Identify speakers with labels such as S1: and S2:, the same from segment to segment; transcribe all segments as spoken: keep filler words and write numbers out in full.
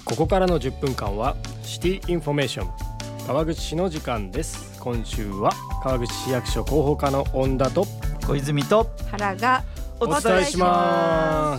S1: ここからのじゅっぷんかんはシティインフォメーション川口市の時間です。今週は川口市役所広報課の恩田と
S2: 小泉と
S3: 原が
S1: お伝えします。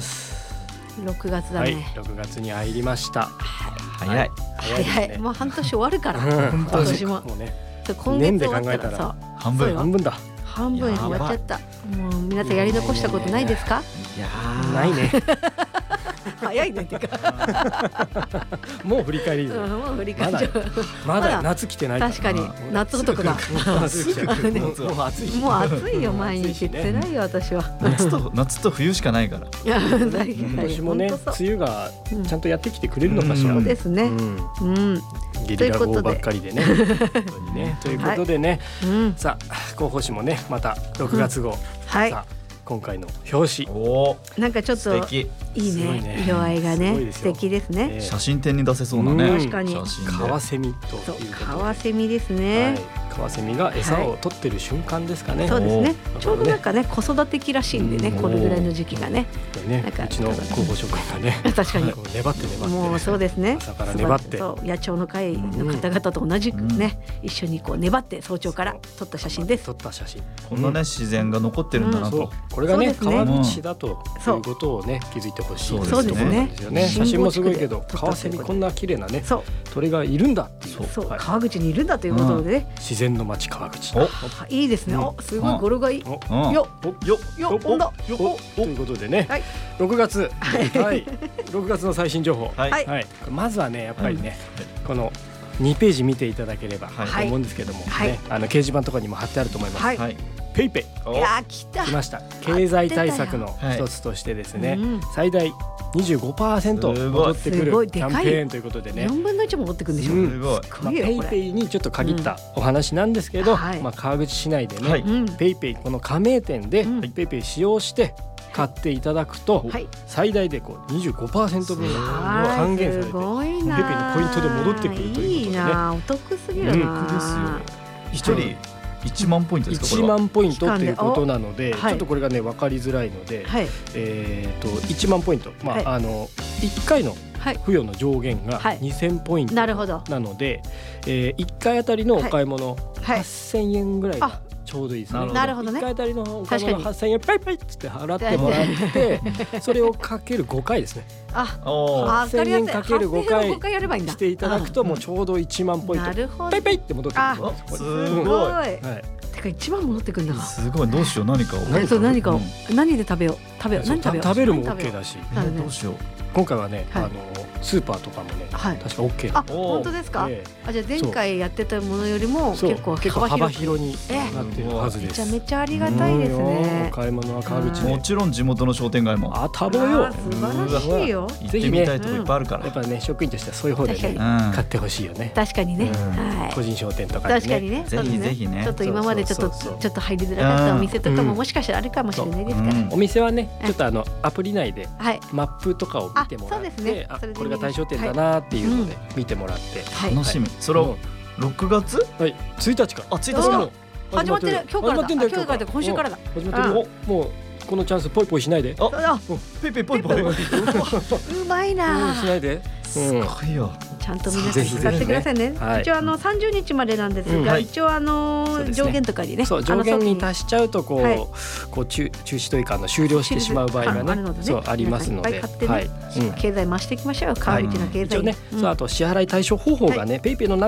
S3: ろくがつだね、
S1: はい、ろくがつに入りました。
S2: 早い
S3: 早い、早い、もう半年終わるから今年も
S1: もうね、
S3: 今月終わったらさ
S2: 半分
S1: 半分だ
S3: 半分終わっちゃった。もう皆さんやり残したことないですか？
S2: いや
S1: ないね
S3: 早いねってか
S1: もう振り返り、
S3: うん、もう振り返り
S1: まだ、まだ夏来てないから。
S3: 確かに夏男だ
S1: すぐ来るもう暑いし
S3: もう暑いよ毎日辛いよ私は
S2: 夏と夏と冬しかないから。
S3: いや
S1: 今年もね梅雨がちゃんとやってきてくれるのかしら。
S3: そうですね、うんうん、
S1: ゲリラ豪雨ばっかりでねねということでね、はい、うん、さあ広報誌もねまたろくがつ号、うん、はい、さあ今回の表紙、お
S3: なんかちょっといい ね, ね色合いがね素敵ですね、
S2: えー、写真展に出せそうなね。
S3: 確かに
S1: カワセミということで、
S3: カワセミですね、はい、
S1: カワセミが餌を取ってる瞬間ですかね、はい、
S3: そうですね。ちょうどなんかね子育て期らしいんでね、これぐらいの時期がね、
S1: ね、なんかうちの広報職員がね
S3: 確かに
S1: 粘って粘って、
S3: もうそうですね、
S1: 朝から粘って
S3: そう野鳥の会の方々と同じくね、うん、一緒にこう粘って早朝から撮った写真です。
S1: 撮った写真、
S2: こんなね、うん、自然が残ってるんだなと、うん、
S1: これがね川口市だということをね気づいてほしい。
S3: そうですね。
S1: 写真もすごいけどカワセミこんな綺麗なね鳥がいるんだっていう、
S3: そう、はい、川口にいるんだということでね、
S1: うん、自然の街川口、
S3: おいいですね、うん、おすごい語呂がいい、
S1: お
S3: よよよおんだ
S1: よということでね、はい、ろくがつ、はい、ろくがつの最新情報、はいはい、まずはねやっぱりね、うん、このにページ見ていただければと思うんですけども、はいね、あの掲示板とかにも貼ってあると思います、はい、ペイペイ、
S3: いや来た
S1: 来ました。経済対策の一つとしてですね、最大 にじゅうごパーセント 戻ってくるキャンペーンということでね、
S3: よんぶんのいちも戻ってくるんでしょ、うん、すごい、まあ、ペイペイにちょっと限ったお話なんですけど、うん、まあ、川口市内でね、はい、ペイペイこの加盟店でペイペイ使用して買っていただくと、はい、最大でこう にじゅうごパーセント 分還元されてペイペイのポイントで戻ってくるということでね、いいな、お得すぎるな、
S2: うん、ですよ。一人いちまんポイントですか？
S1: いちまんポイントということなので、ちょっとこれがね分かりづらいので、はい、えー、といちまんポイント、まあ、はい、あのいっかいの付与の上限がにせんポイントなので、えー、いっかいあたりのお買い物はっせんえんぐらいがちょうどいいですね。
S3: なるほどね。
S1: いっかいあたりのお買い物はっせんえんパイパイって払ってもらってそれをかけるごかいですね。
S3: あ、
S1: はっせんえんかけるごかいしていただくともうちょうどいちまんポイントパイパイって戻ってくるんです。
S2: すごい、はい、
S3: てかいちまん戻ってくるんだ。
S2: すごい、どうしよう、何かを
S3: 何かを何かを、うん、何で食べよう食べよう何食べよう
S1: 食べるも OK だし、
S2: えー、どうしよう。
S1: 今回はね、はい、あのスーパーとかもね、はい、確か OK だ。
S3: あ、本当ですか、えー、あ、じゃあ前回やってたものよりも結構
S1: 幅広になっているはずです。
S3: めちゃめちゃありがたいですね。
S1: お買い物は川口で
S2: もちろん地元の商店街も
S1: あ、多忙よ。
S3: 素晴らしいよ。
S2: 行ってみたいとこいっぱいあるから、
S1: やっぱね職員としてはそういう方でね買ってほしいよね。
S3: 確かにね、
S1: 個人商店とかでね、
S3: 確かにね、
S2: ぜひぜひね、
S3: ちょっと今までちょっとちょっと入りづらかったお店とかももしかしたらあるかもしれないですから、
S1: お店はねちょっとあのアプリ内でマップとかを見てもらって、あ、これが対象店だなっていうので見てもらって、
S2: 楽しみ。それをろくがつ、
S1: はい、ついたちから、
S2: あ、ついたちから
S3: 始まってる。今日からだ。今日からだ。今週からだ。
S1: 始まってる。もうこのチャンスポイポイしないで。
S3: あ、
S2: ペイペイポイポイ。う
S3: まいな。
S1: しないで。
S2: すごいよ。
S3: ちゃんと皆さん使ってくださいね。一応あのさんじゅうにちまでなんですが、一応あの上限とかにね、
S1: そう上限に達しちゃうとこうこう中中止というかの終了してしまう場合がね、そうありますので、
S3: はい、経済増していきましょうよ。川口の経済。
S1: 一応ね、そうあと支払い対処方法がね、ペイペイの